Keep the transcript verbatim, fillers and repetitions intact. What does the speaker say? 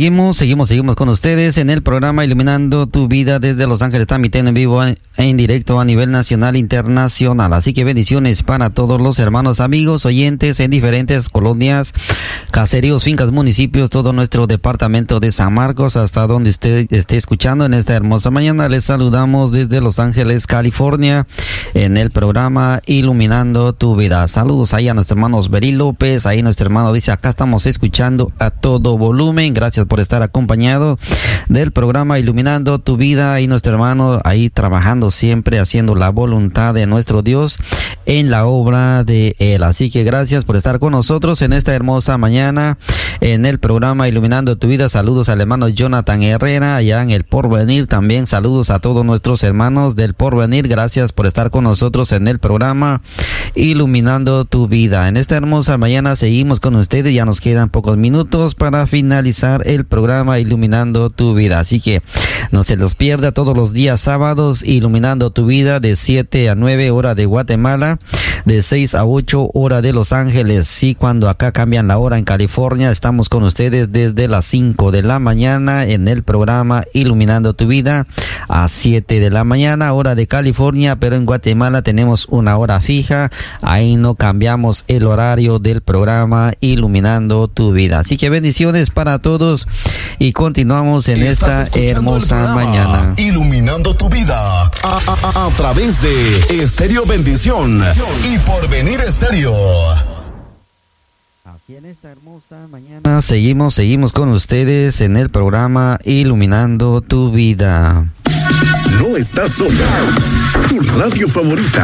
seguimos, seguimos, seguimos con ustedes en el programa Iluminando tu Vida desde Los Ángeles, transmitiendo en vivo e en directo a nivel nacional e internacional. Así que bendiciones para todos los hermanos, amigos, oyentes en diferentes colonias, caseríos, fincas, municipios, todo nuestro departamento de San Marcos, hasta donde usted esté escuchando en esta hermosa mañana. Les saludamos desde Los Ángeles, California, en el programa Iluminando tu Vida. Saludos ahí a nuestros hermanos Beri López, ahí nuestro hermano dice, acá estamos escuchando a todo volumen. Gracias por estar acompañado del programa Iluminando tu Vida, y nuestro hermano ahí trabajando siempre, haciendo la voluntad de nuestro Dios en la obra de Él. Así que gracias por estar con nosotros en esta hermosa mañana en el programa Iluminando tu Vida. Saludos al hermano Jonathan Herrera allá en el Porvenir, también saludos a todos nuestros hermanos del Porvenir. Gracias por estar con nosotros en el programa Iluminando tu Vida. En esta hermosa mañana seguimos con ustedes, ya nos quedan pocos minutos para finalizar el programa Iluminando tu Vida, así que no se los pierda todos los días sábados, Iluminando tu Vida, de siete a nueve hora de Guatemala, de seis a ocho hora de Los Ángeles. Sí, cuando acá cambian la hora en California, estamos con ustedes desde las cinco de la mañana en el programa Iluminando tu Vida, a siete de la mañana hora de California, pero en Guatemala tenemos una hora fija, ahí no cambiamos el horario del programa Iluminando tu Vida. Así que bendiciones para todos y continuamos en esta hermosa mañana. Iluminando tu Vida a, a, a través de Estéreo Bendición y Porvenir Estéreo. Así en esta hermosa mañana seguimos, seguimos con ustedes en el programa Iluminando tu Vida. No estás sola. Tu radio favorita.